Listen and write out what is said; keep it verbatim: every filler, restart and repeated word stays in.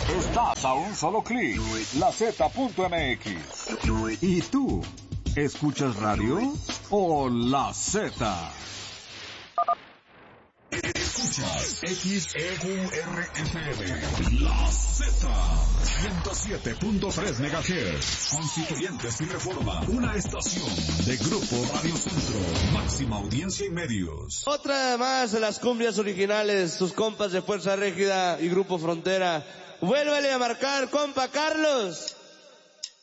Estás a un solo clic, la Z punto M X. ¿Y tú? ¿Escuchas radio o la Z? Escuchas X E U R F M, la Z, ciento siete punto tres megahertz, Constituyentes y Reforma, una estación de Grupo Radio Centro, máxima audiencia y medios. Otra más de las cumbias originales, sus compas de Fuerza Régida y Grupo Frontera. Vuélvele a marcar, compa Carlos.